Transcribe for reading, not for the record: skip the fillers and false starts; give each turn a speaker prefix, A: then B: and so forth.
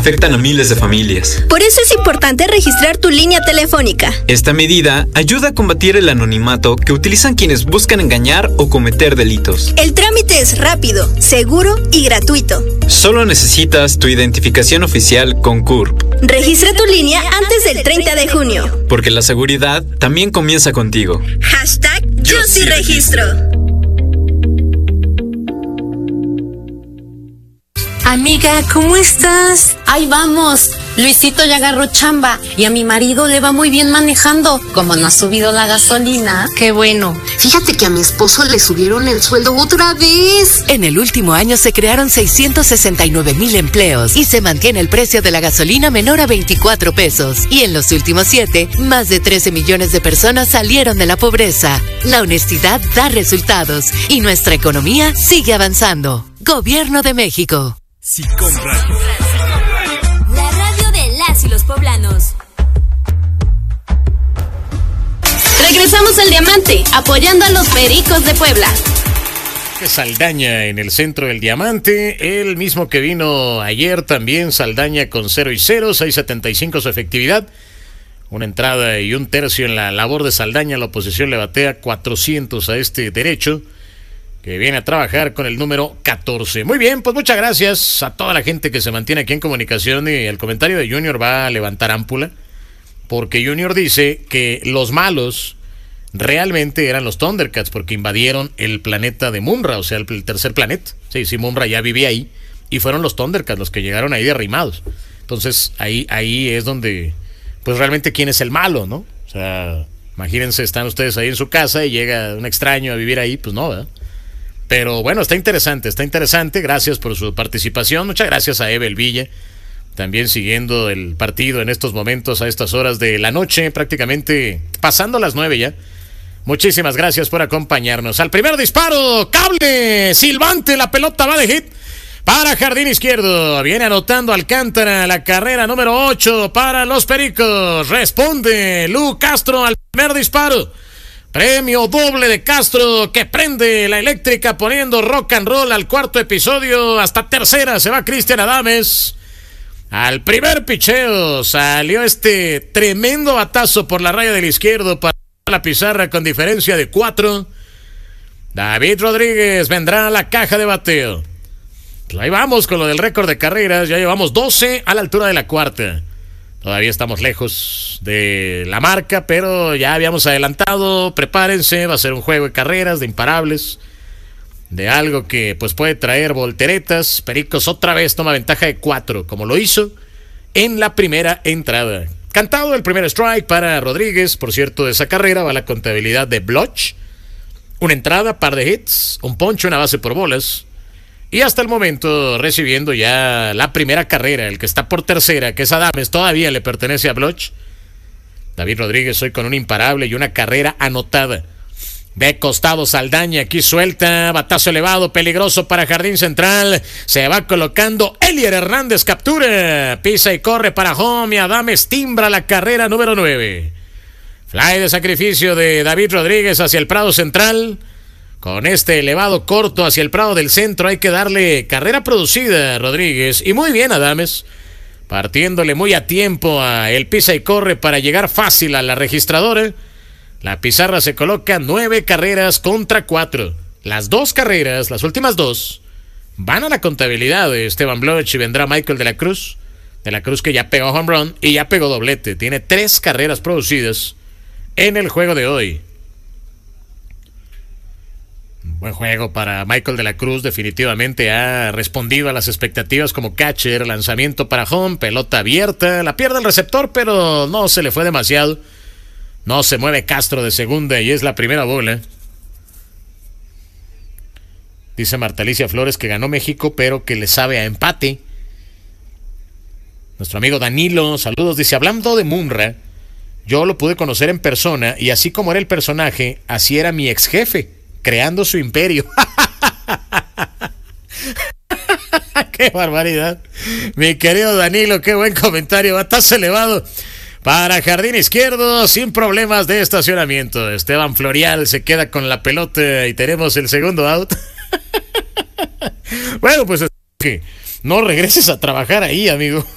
A: afectan a miles de familias.
B: Por eso es importante registrar tu línea telefónica.
A: Esta medida ayuda a combatir el anonimato que utilizan quienes buscan engañar o cometer delitos.
B: El trámite es rápido, seguro y gratuito.
A: Solo necesitas tu identificación oficial con CURP.
B: Registra tu línea antes del 30 de junio.
A: Porque la seguridad también comienza contigo.
B: Hashtag Yo sí registro.
C: Amiga, ¿cómo estás?
D: Ahí vamos. Luisito ya agarró chamba y a mi marido le va muy bien manejando. Como no ha subido la gasolina.
C: Qué bueno.
D: Fíjate que a mi esposo le subieron el sueldo otra vez.
E: En el último año se crearon 669,000 empleos y se mantiene el precio de la gasolina menor a 24 pesos. Y en los últimos 7, más de 13 millones de personas salieron de la pobreza. La honestidad da resultados y nuestra economía sigue avanzando. Gobierno de México.
F: SICOM Radio.
G: La radio de las y los poblanos.
B: Regresamos al Diamante, apoyando a los Pericos de Puebla.
F: Saldaña en el centro del Diamante, el mismo que vino ayer también, Saldaña con 0-0, 6.75 su efectividad. Una entrada y un tercio en la labor de Saldaña, la oposición le batea 400 a este derecho, que viene a trabajar con el número 14. Muy bien, pues muchas gracias a toda la gente que se mantiene aquí en comunicación, y el comentario de Junior va a levantar ámpula, porque Junior dice que los malos realmente eran los Thundercats, porque invadieron el planeta de Munra, o sea, el tercer planeta. Sí, Munra ya vivía ahí, y fueron los Thundercats los que llegaron ahí de arrimados. Entonces, ahí es donde, pues realmente quién es el malo, ¿no? O sea, imagínense, están ustedes ahí en su casa y llega un extraño a vivir ahí, pues no, ¿verdad? Pero bueno, está interesante, gracias por su participación, muchas gracias a Evel Villa, también siguiendo el partido en estos momentos, a estas horas de la noche, prácticamente pasando las 9 ya. Muchísimas gracias por acompañarnos. Al primer disparo, cable, silbante, la pelota va de hit para jardín izquierdo, viene anotando Alcántara, la carrera número 8 para los Pericos, responde Lu Castro al primer disparo. Premio doble de Castro, que prende la eléctrica poniendo rock and roll al cuarto episodio. Hasta tercera se va Cristian Adames. Al primer picheo salió este tremendo batazo por la raya del izquierdo para la pizarra con diferencia de 4. David Rodríguez vendrá a la caja de bateo. Pues ahí vamos con lo del récord de carreras. Ya llevamos 12 a la altura de la cuarta. Todavía estamos lejos de la marca, pero ya habíamos adelantado. Prepárense, va a ser un juego de carreras, de imparables, de algo que pues puede traer volteretas. Pericos otra vez toma ventaja de 4, como lo hizo en la primera entrada. Cantado el primer strike para Rodríguez. Por cierto, de esa carrera va la contabilidad de Bloch. Una entrada, par de hits, un poncho, una base por bolas. Y hasta el momento recibiendo ya la primera carrera, el que está por tercera, que es Adames, todavía le pertenece a Bloch. David Rodríguez hoy con un imparable y una carrera anotada. De costado Saldaña, aquí suelta, batazo elevado, peligroso para jardín central. Se va colocando Elier Hernández, captura, pisa y corre para home y Adames timbra la carrera número 9. Fly de sacrificio de David Rodríguez hacia el prado central. Con este elevado corto hacia el prado del centro hay que darle carrera producida a Rodríguez. Y muy bien Adames, partiéndole muy a tiempo a el pisa y corre para llegar fácil a la registradora. La pizarra se coloca 9 carreras contra 4. Las 2 carreras, las últimas 2, van a la contabilidad de Esteban Bloch y vendrá Michael de la Cruz. De la Cruz que ya pegó home run y ya pegó doblete. Tiene 3 carreras producidas en el juego de hoy. Buen juego para Michael de la Cruz, definitivamente ha respondido a las expectativas como catcher, lanzamiento para home, pelota abierta, la pierde el receptor, pero no se le fue demasiado. No se mueve Castro de segunda y es la primera bola. Dice Marta Alicia Flores que ganó México, pero que le sabe a empate. Nuestro amigo Danilo, saludos, dice, hablando de Munra, yo lo pude conocer en persona y así como era el personaje, así era mi ex jefe, creando su imperio. ¡Qué barbaridad! Mi querido Danilo, qué buen comentario, batazo elevado para jardín izquierdo, sin problemas de estacionamiento. Esteban Florial se queda con la pelota y tenemos el segundo out. Bueno, pues no regreses a trabajar ahí, amigo.